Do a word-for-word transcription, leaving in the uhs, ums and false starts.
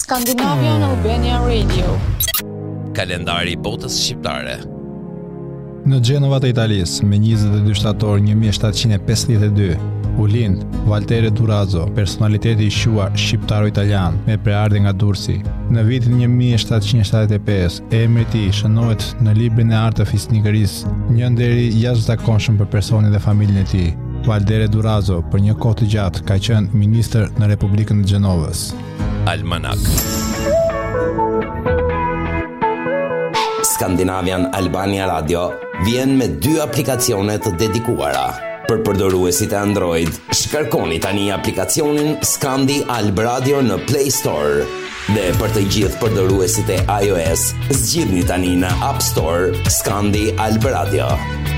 Scandinavian Albania Radio. Kalendari i botës shqiptare. Në Gjenova të Italisë, me njëzet e dy shtator një mijë shtatëqind e pesëdhjetë e dy, u lind Valtere Durazzo, personaliteti i quar shqiptaro-italian me preardhje nga Durrësi. Në vitin një mijë shtatëqind e shtatëdhjetë e pesë, emri i tij shënohet në librin e artë të fisnikërisë, një nderi jashtëzakonshëm për personin dhe familjen e tij. Valtere Durazzo për një kohë të gjatë ka qenë ministër në Republikën e Gjenovës. Almanak. Scandinavian Albania Radio vjen me dy aplikacione të dedikuara. Për përdoruesit e Android, shkarkoni tani aplikacionin Scandi Alb Radio në Play Store. Dhe për të gjithë përdoruesit e iOS, zgjidhni tani në App Store Scandi Alb Radio.